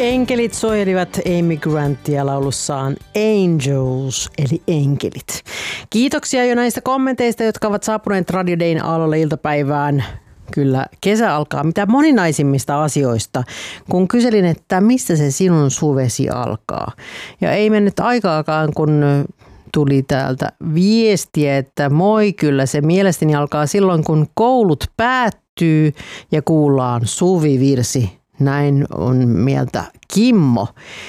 Enkelit suojelivat Amy Grantia laulussaan Angels, eli enkelit. Kiitoksia jo näistä kommenteista, jotka ovat saapuneet Radio Dayn aallolle iltapäivään. Kyllä, kesä alkaa mitä moninaisimmista asioista, kun kyselin, että mistä se sinun suvesi alkaa. Ja ei mennyt aikaakaan, kun tuli täältä viestiä, että moi, kyllä se mielestäni alkaa silloin, kun koulut päättyy ja kuullaan suvivirsi. Näin on mieltä Kimmo.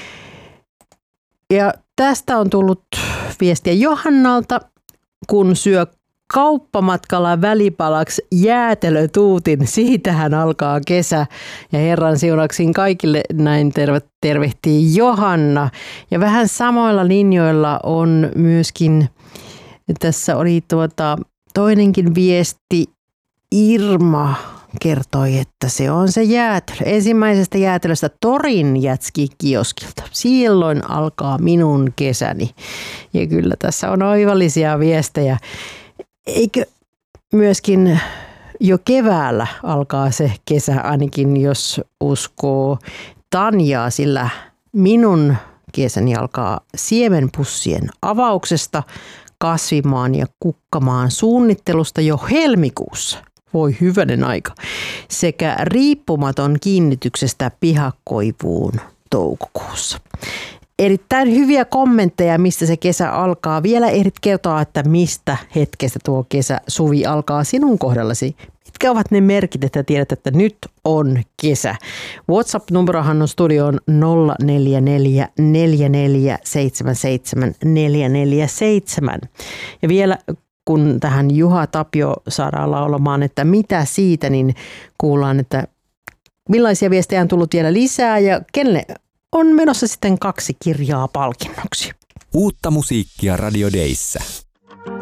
Ja tästä on tullut viestiä Johannalta, kun syö kauppamatkalla välipalaksi jäätelötuutin. Siitähän alkaa kesä ja Herran siunaksiin kaikille näin tervehtii Johanna. Ja vähän samoilla linjoilla on myöskin, tässä oli toinenkin viesti, Irma kertoi, että se on se jäätelö. Ensimmäisestä jäätelöstä Torin jätskikioskilta. Silloin alkaa minun kesäni. Ja kyllä tässä on oivallisia viestejä. Eikö myöskin jo keväällä alkaa se kesä, ainakin jos uskoo Tanjaa, sillä minun kesäni alkaa siemenpussien avauksesta, kasvimaan ja kukkamaan suunnittelusta jo helmikuussa. Voi hyvänen aika. Sekä riippumaton kiinnityksestä pihakoivuun toukokuussa. Erittäin hyviä kommentteja, mistä se kesä alkaa. Vielä ehdit kertoa, että mistä hetkestä tuo suvi alkaa sinun kohdallasi. Mitkä ovat ne merkit, että tiedät, että nyt on kesä? WhatsApp-numerohan on studioon 044 4477 447. Ja vielä kun tähän Juha Tapio saadaan laulamaan, että mitä siitä, niin kuullaan, että millaisia viestejä on tullut vielä lisää ja kenelle on menossa sitten 2 kirjaa palkinnoksi. Uutta musiikkia Radio Dayssä.